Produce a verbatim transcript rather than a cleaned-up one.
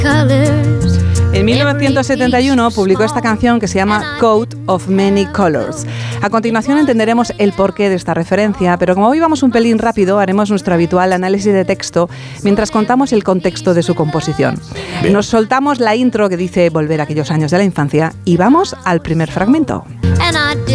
En mil novecientos setenta y uno publicó esta canción que se llama Coat of Many Colors. A continuación entenderemos el porqué de esta referencia, pero como hoy vamos un pelín rápido, haremos nuestro habitual análisis de texto mientras contamos el contexto de su composición. Bien. Nos soltamos la intro que dice volver a aquellos años de la infancia y vamos al primer fragmento.